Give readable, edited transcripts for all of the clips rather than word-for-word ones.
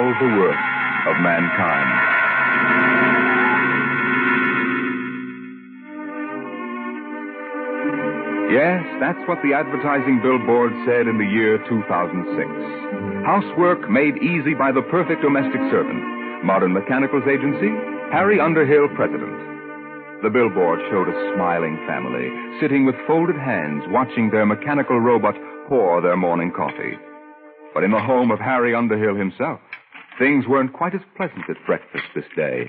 double the worth of mankind. Yes, that's what the advertising billboard said in the year 2006. Housework made easy by the perfect domestic servant. Modern Mechanicals Agency, Harry Underhill, President. The billboard showed a smiling family, sitting with folded hands, watching their mechanical robot pour their morning coffee. But in the home of Harry Underhill himself, things weren't quite as pleasant at breakfast this day.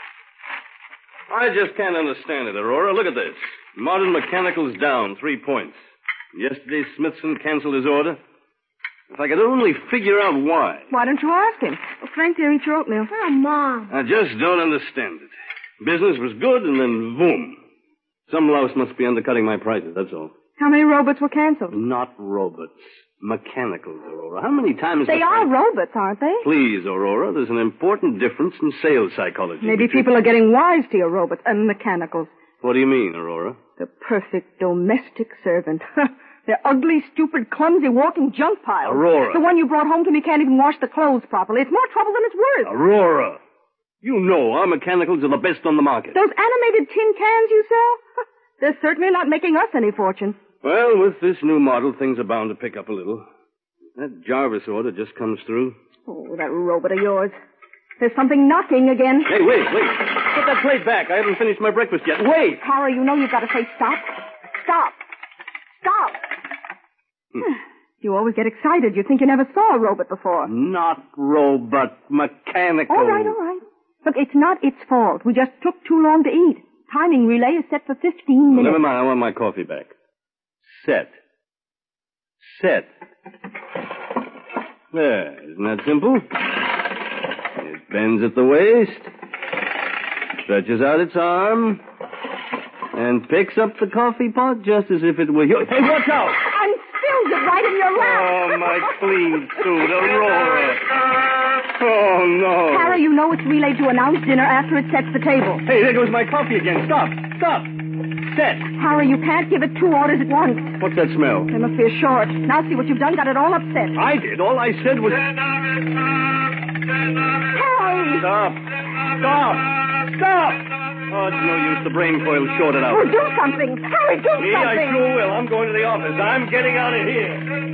I just can't understand it, Aurora. Look at this. Modern Mechanicals down 3 points. Yesterday, Smithson canceled his order. If I could only figure out why. Why don't you ask him? Well, Frank's here, eat your oatmeal. Oh, Mom. I just don't understand it. Business was good, and then boom. Some louse must be undercutting my prices, that's all. How many robots were canceled? Not robots. Mechanicals, Aurora. How many times... They are robots, aren't they? Please, Aurora, there's an important difference in sales psychology. Maybe people are getting wise to your robots and mechanicals. What do you mean, Aurora? The perfect domestic servant. They're ugly, stupid, clumsy, walking junk piles. Aurora. The one you brought home to me can't even wash the clothes properly. It's more trouble than it's worth. Aurora. You know our mechanicals are the best on the market. Those animated tin cans you sell? They're certainly not making us any fortune. Well, with this new model, things are bound to pick up a little. That Jarvis order just comes through. Oh, that robot of yours. There's something knocking again. Hey, wait. Put that plate back. I haven't finished my breakfast yet. Wait! Harry, you know you've got to say stop. Stop. Stop. You always get excited. You think you never saw a robot before. Not robot, mechanical. All right. Look, it's not its fault. We just took too long to eat. Timing relay is set for 15 minutes. Never mind. I want my coffee back. Set. There. Isn't that simple? It bends at the waist, stretches out its arm, and picks up the coffee pot just as if it were yours. Hey, watch out! And spills it right in your lap. Oh, my clean suit, Aurora. Oh, no. Harry, you know it's relayed to announce dinner after it sets the table. Hey, there goes my coffee again. Stop. Set. Harry, you can't give it 2 orders at once. What's that smell? There must be a short. Now see what you've done. Got it all upset. I did. All I said was... Harry! Stop. Oh, it's no use. The brain coil's shorted out. Oh, do something. Harry, do something. I sure will. I'm going to the office. I'm getting out of here.